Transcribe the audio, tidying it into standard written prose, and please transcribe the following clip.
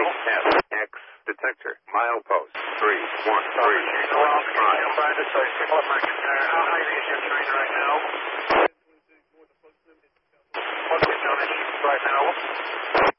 AFX detector. Milepost 313. How high is your train right now? What's it done right now?